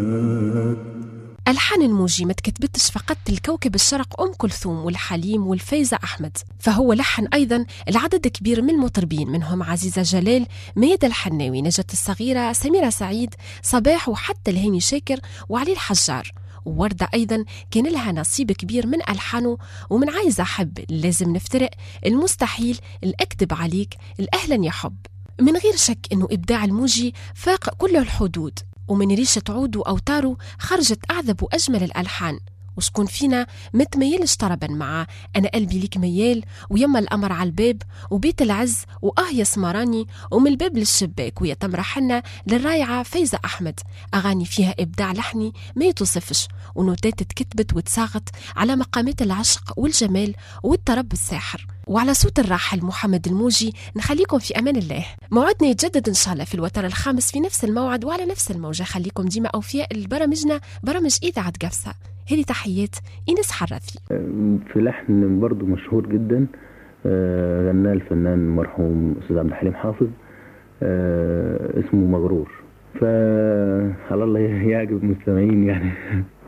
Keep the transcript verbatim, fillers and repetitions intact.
ألحان الموجي ما تكتبتش فقط الكوكب الشرق أم كلثوم والحليم والفايزة أحمد، فهو لحن أيضا العدد كبير من المطربين، منهم عزيزة جلال، ميادة الحناوي، نجاة الصغيرة، سميرة سعيد، صباح، وحتى الهاني شاكر وعلي الحجار. ووردة أيضا كان لها نصيب كبير من ألحانه، ومن عايزة أحب، لازم نفترق، المستحيل، الأكذب عليك، الأهلا يا حب. من غير شك أنه إبداع الموجي فاق كل الحدود، ومن ريشة عود وأوتاره خرجت أعذب وأجمل الألحان. وشكون فينا متميلش طربا مع أنا قلبي ليك ميال، ويما الأمر على الباب، وبيت العز، وآه يا سمراني، ومن الباب للشباك، ويا تمر حنا للرايعة فايزة أحمد. أغاني فيها إبداع لحني ما يتوصفش، ونوتات تكتبت وتساغت على مقامات العشق والجمال والطرب الساحر. وعلى صوت الراحل محمد الموجي نخليكم في أمان الله. موعدنا يتجدد إن شاء الله في الوتر الخامس في نفس الموعد وعلى نفس الموجة. خليكم ديما أوفياء لبرامجنا، برامج إذاعة قفصة. هذه تحيات إنس حرثي. في لحن برضو مشهور جدا غناه الفنان المرحوم أستاذ عبد الحليم حافظ، اسمه مغرور، فعلى الله يعجب المستمعين يعني.